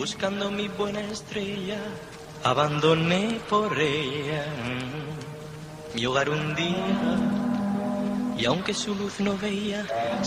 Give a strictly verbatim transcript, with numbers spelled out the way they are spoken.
buscando mi buena estrella, abandoné por ella mi hogar un día, y aunque su luz no veía,